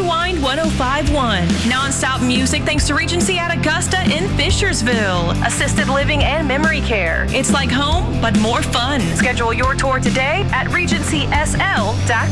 Rewind 1051. Non-stop music thanks to Regency at Augusta in Fishersville. Assisted living and memory care. It's like home, but more fun. Schedule your tour today at regencysl.com.